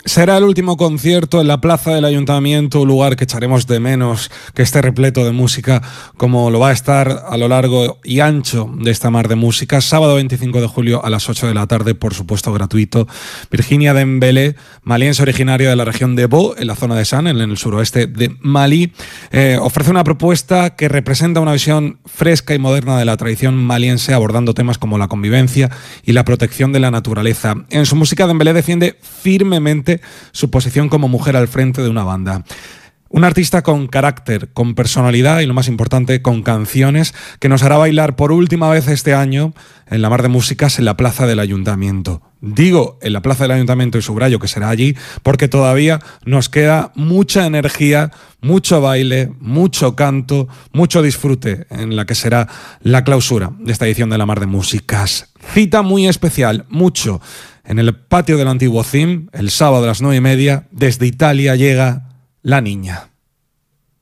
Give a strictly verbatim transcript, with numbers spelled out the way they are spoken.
Será el último concierto en la plaza del Ayuntamiento, un lugar que echaremos de menos, que esté repleto de música, como lo va a estar a lo largo y ancho de esta mar de música. Sábado veinticinco de julio a las ocho de la tarde, por supuesto gratuito. Virginia Dembélé, maliense originaria de la región de Bo, en la zona de San, en el suroeste de Malí, eh, ofrece una propuesta que representa una visión fresca y moderna de la tradición maliense, abordando temas como la convivencia y la protección de la naturaleza. En su música, Dembélé defiende firmemente su posición como mujer al frente de una banda. Un artista con carácter, con personalidad y, lo más importante, con canciones, que nos hará bailar por última vez este año en la mar de músicas en la plaza del Ayuntamiento. Digo en la plaza del Ayuntamiento y subrayo que será allí porque todavía nos queda mucha energía, mucho baile, mucho canto, mucho disfrute en la que será la clausura de esta edición de la mar de músicas. Cita muy especial, mucho, en el patio del antiguo C I M, el sábado a las nueve y media, desde Italia llega La Niña.